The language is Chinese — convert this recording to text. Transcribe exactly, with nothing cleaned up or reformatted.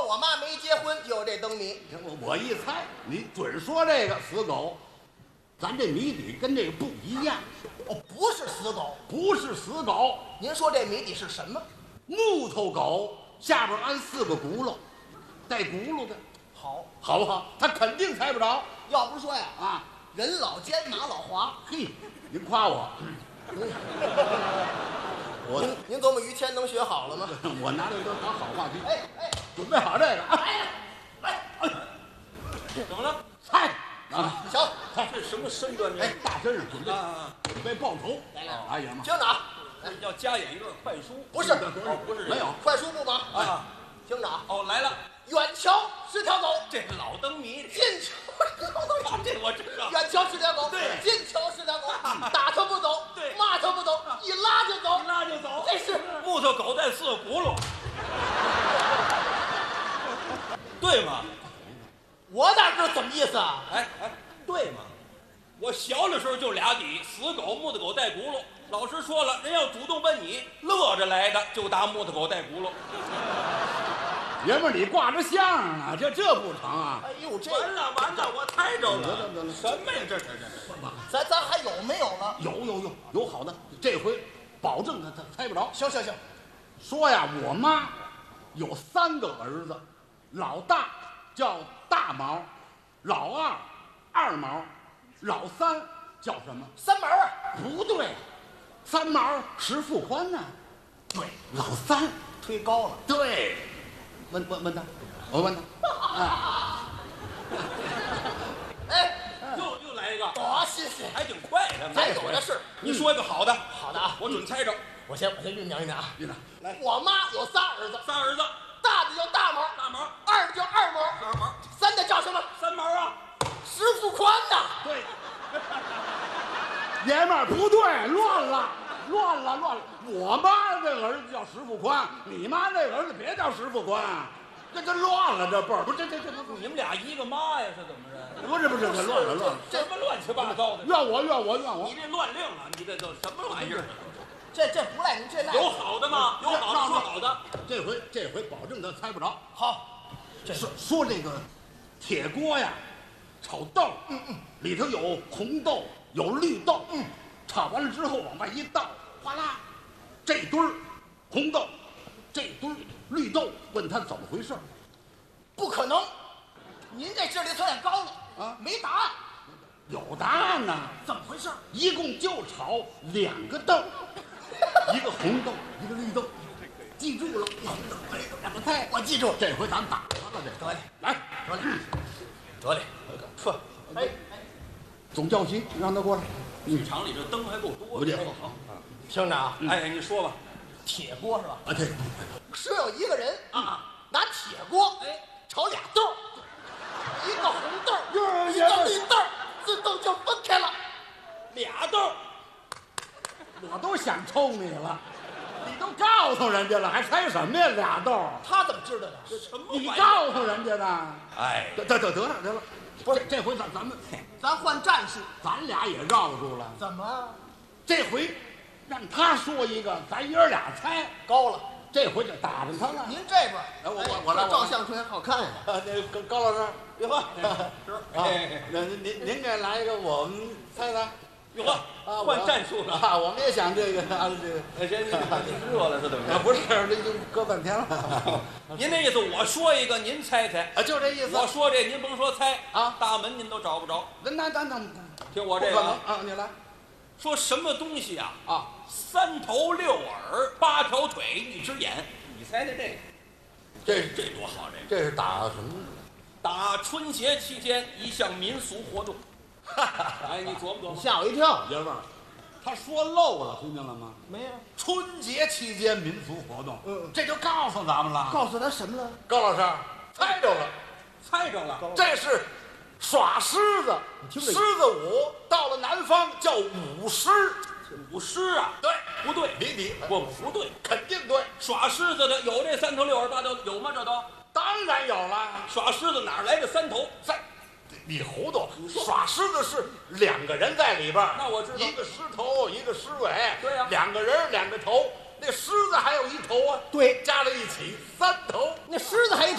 我妈没结婚就有这灯谜。 我我一猜，你准说这个死狗，咱这谜底跟这个不一样。 哦，不是死狗， 不是死狗， 您说这谜底是什么？ 木头狗下边安四个轱辘，带轱辘的， 好， 好不好？他肯定猜不着要不说呀， 啊！ 人老奸马老滑。 嘿，您夸我，我您您琢磨于谦能学好了吗？ 我拿这都当好话题。 哎哎， 准备好这个啊！ 来呀，来， 怎么了？ 猜啊！ 行， 这什么身段？这哎，大身上准备啊， 准备报仇。 来来哎呀妈！ 听着啊， 要加演一段快书？ 不是， 哦，不是没有快书不忙啊。 听着啊， 哦，来了， 远瞧是条狗， 这老灯谜， 近瞧是条狗。 这我知道。 远瞧是条狗， 对近瞧是条狗，打它不走， 对骂它不走，一拉就走， 一拉就走， 这是木头狗带四个轱辘，对吗？ 我哪知道怎么意思啊？ 哎哎，对吗？我小的时候就俩底，死狗、木头狗带轱辘。老师说了，人要主动问你，乐着来的就答木头狗带轱辘。 爷们儿，你挂着相声呢，这这不成啊！ 哎呦，这完了完了，我猜着了。 得了得了什么呀？这这这这。 咱咱还有没有了？ 有有有有好的，这回保证他他猜不着。 行行行， 说呀，我妈有三个儿子，老大叫大毛，老二二毛，老三叫什么？ 三毛啊， 不对，三毛石富宽呢？对，老三推高了。 对，问问问他，我问他，啊， 哎， 又又来一个， 多新鲜！ 还挺快的。 咱有的是。 你说一个好的， 好的啊， 我准猜着。 我先我先酝酿酝酿啊。 院长来， 我妈有仨儿子， 仨儿子， 大的叫大毛， 大毛、 二的叫二毛， 二毛、 三的叫什么？ 三毛啊。 石富宽呐。 对，爷们儿不对，乱了，乱了，乱了。我妈这个儿子叫石富宽，你妈那个儿子别叫石富宽，这这乱了，这辈儿不这这这不你们俩一个妈呀？是怎么着？ 不是不是这乱了乱了， 什么乱七八糟的？ 怨我怨我怨我你。这乱令啊！你这都什么玩意儿？ 这这不赖您，这赖有好的吗？有好的说好的。 这回这回保证他猜不着。 好。这说说这个铁锅呀，炒豆，嗯嗯，里头有红豆，有绿豆，嗯，炒完了之后往外一倒，哗啦，这堆儿红豆，这堆儿绿豆，问他怎么回事？ 不可能，您这智力测验高了啊没答案， 有答案呢， 怎么回事？ 一共就炒两个豆，一个红豆，一个绿豆，记住了，两个菜， 我记住了。 这回咱打他了，这得嘞， 来， 得嘞， 得嘞， 呵，哎， 总教习让他过来， 剧场里这灯还够多不介的。 好听着啊， 哎，你说吧。 铁锅是吧？ 啊，对， 是有一个人啊， 拿铁锅哎炒俩豆儿，一个红豆儿， 哟一个绿豆儿，自动就分开了。 俩豆， 我都想抽你了，你都告诉人家了，还猜什么呀？俩豆儿， 他怎么知道的？ 什么你玩意儿？ 告诉人家的。 哎， 得得得得了得了，不是这回咱咱们咱换战术， 咱俩也绕住了， 怎么这回让他说一个，咱爷儿俩猜， 高了？ 这回就打着他了。 您这边， 来我哎我我来我来这照相片好看呀。 啊，那高高老师， 哟呵，是啊哎， 那您您给来一个，我们猜猜。 哟呵， 啊， 换战术了。 啊！我们也想这个啊，这个哎，这您热了是怎么啊， 着？ 不是，这就搁半天了您那意思，我说一个，您猜猜。 啊，就这意思。 我说这，您甭说猜啊大门您都找不着。 那那那那听我不这个啊， 可能啊！你来说什么东西啊？ 啊！ 三头六耳，八条腿，一只眼。你猜猜这个？ 这这多好！这个这是打什么？ 打春节期间一项民俗活动。哎，你琢磨琢磨。 吓我一跳。 爷们儿，他说漏了，听见了吗？ 没有， 春节期间民俗活动， 嗯这就告诉咱们了。 告诉他什么了？ 高老师猜着了， 猜着了。 这是耍狮子， 听这狮子舞，到了南方叫舞狮。 舞狮啊？ 对， 不对， 谜底不不对。 肯定对， 耍狮子的有这三头六耳八条，有吗？这都当然有了。 耍狮子哪儿来的三头？ 三，你糊涂！耍狮子是两个人在里边儿， 那我知道一个狮头，一个狮尾。 对呀两个人两个头，那狮子还有一头啊。 对， 加在一起三头。 那狮子还一